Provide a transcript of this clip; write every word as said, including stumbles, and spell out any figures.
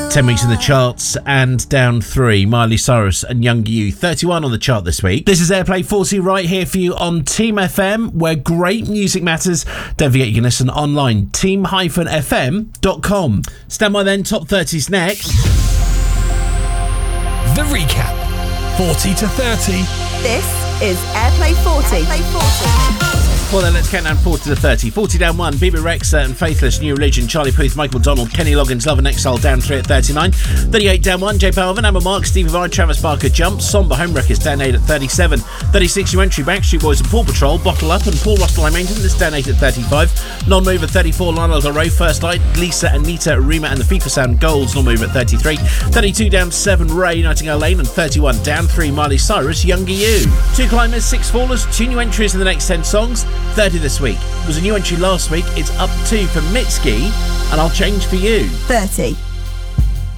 ten weeks in the charts and down three. Miley Cyrus and Younger You, thirty-one on the chart this week. This is Airplay forty right here for you on Team F M, where great music matters. Don't forget you can listen online, team dash f m dot com. Stand by then, top thirties next. The recap, forty to thirty. This is Airplay forty. Airplay forty. Well then, let's count down forty to thirty. forty down one, Bebe Rexha and Faithless, New Religion, Charlie Puth, Michael McDonald, Kenny Loggins, Love and Exile down three at thirty-nine. thirty-eight down one, J Balvin, Amber Mark, Stevie Vai, Travis Barker, Jump, Somber, Homewreckers down eight at thirty-seven. thirty-six, New Entry, Backstreet Boys and Paw Patrol, Bottle Up and Paul Russell, I Maintain, this down eight at thirty-five. Non-Move at thirty-four, Lionel Del Rey, First Light, Lisa and Nita, Rima and the FIFA Sound, Golds, Non-Move at thirty-three. thirty-two down seven, Ray, Nightingale Lane, and thirty-one down three, Miley Cyrus, Younger You. Two climbers, six fallers, two new entries in the next ten songs. thirty this week. It was a new entry last week. It's up two for Mitski, and I'll change for you. thirty.